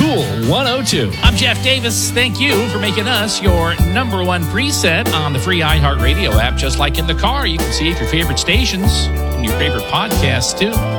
Cool 102. I'm Jeff Davis. Thank you for making us your number one preset on the free iHeartRadio app. Just like in the car, you can see your favorite stations and your favorite podcasts, too.